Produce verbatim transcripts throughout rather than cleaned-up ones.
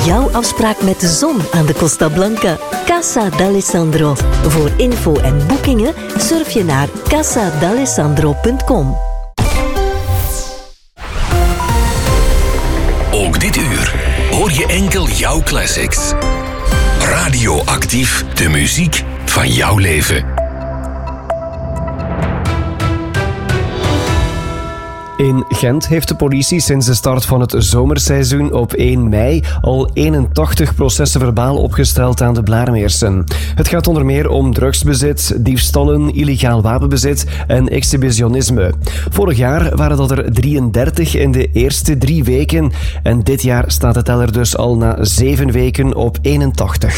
jouw afspraak met de zon aan de Costa Blanca. Casa d'Alessandro. Voor info en boekingen surf je naar casa d'alessandro punt com. Ook dit uur hoor je enkel jouw classics. Radioactief, de muziek van jouw leven. In Gent heeft de politie sinds de start van het zomerseizoen op één mei al eenentachtig processen verbaal opgesteld aan de Blaarmeersen. Het gaat onder meer om drugsbezit, diefstallen, illegaal wapenbezit en exhibitionisme. Vorig jaar waren dat er drieëndertig in de eerste drie weken en dit jaar staat de teller dus al na zeven weken op eenentachtig.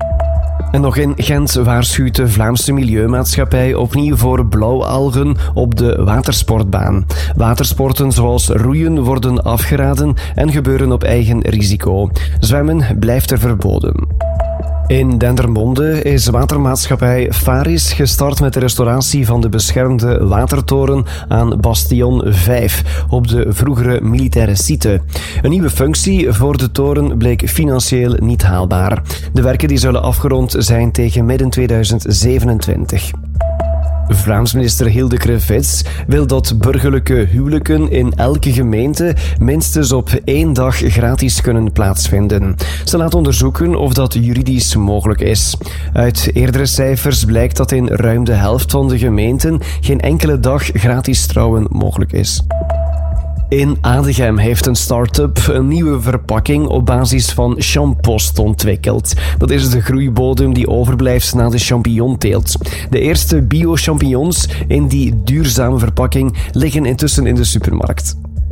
En nog in Gent waarschuwt de Vlaamse Milieumaatschappij opnieuw voor blauwalgen op de watersportbaan. Watersporten zoals roeien worden afgeraden en gebeuren op eigen risico. Zwemmen blijft er verboden. In Dendermonde is watermaatschappij Faris gestart met de restauratie van de beschermde watertoren aan Bastion vijf op de vroegere militaire site. Een nieuwe functie voor de toren bleek financieel niet haalbaar. De werken die zullen afgerond zijn tegen midden tweeduizend zevenentwintig. Vlaams minister Hilde Krevits wil dat burgerlijke huwelijken in elke gemeente minstens op één dag gratis kunnen plaatsvinden. Ze laat onderzoeken of dat juridisch mogelijk is. Uit eerdere cijfers blijkt dat in ruim de helft van de gemeenten geen enkele dag gratis trouwen mogelijk is. In Adegem heeft een start-up een nieuwe verpakking op basis van champost ontwikkeld. Dat is de groeibodem die overblijft na de champignonteelt. De eerste bio-champignons in die duurzame verpakking liggen intussen in de supermarkt.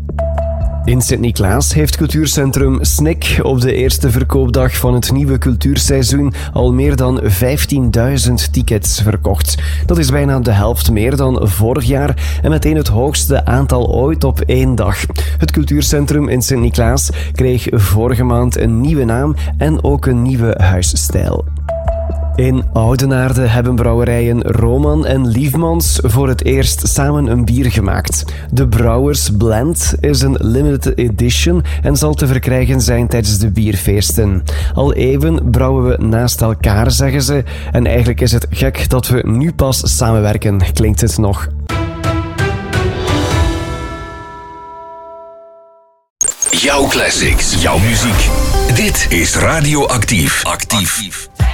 In Sint-Niklaas heeft cultuurcentrum Snik op de eerste verkoopdag van het nieuwe cultuurseizoen al meer dan vijftienduizend tickets verkocht. Dat is bijna de helft meer dan vorig jaar en meteen het hoogste aantal ooit op één dag. Het cultuurcentrum in Sint-Niklaas kreeg vorige maand een nieuwe naam en ook een nieuwe huisstijl. In Oudenaarde hebben brouwerijen Roman en Liefmans voor het eerst samen een bier gemaakt. De Brouwers Blend is een limited edition en zal te verkrijgen zijn tijdens de bierfeesten. Al even brouwen we naast elkaar, zeggen ze. En eigenlijk is het gek dat we nu pas samenwerken, klinkt het nog. Jouw classics, jouw muziek. Dit is Radioactief. Actief.